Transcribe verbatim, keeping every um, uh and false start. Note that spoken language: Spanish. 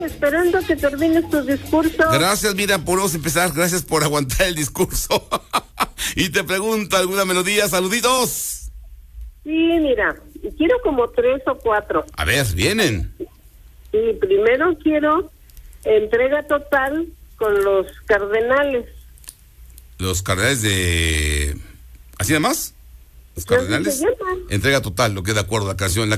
esperando que termines tu discurso. Gracias, mira, podemos empezar. Gracias por aguantar el discurso. Y te pregunto, ¿alguna melodía? Saluditos. Sí, mira, quiero como tres o cuatro. A ver, vienen. Y primero quiero Entrega Total con los Cardenales. Los Cardenales de... ¿Así nada más? Los Creo que Cardenales. se llaman. Entrega Total, lo que de acuerdo, la canción. La